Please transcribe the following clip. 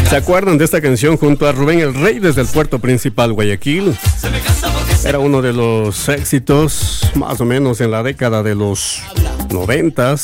¿Se acuerdan de esta canción junto a Rubén el Rey desde el puerto principal Guayaquil? Era uno de los éxitos más o menos en la década de los 90.